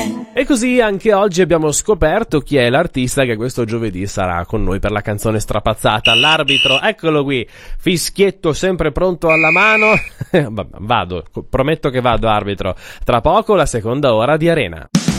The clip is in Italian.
E così anche oggi abbiamo scoperto chi è l'artista che questo giovedì sarà con noi per la canzone strapazzata. L'arbitro, eccolo qui, fischietto sempre pronto alla mano. Vado, prometto che vado, arbitro. Tra poco la seconda ora di Arena.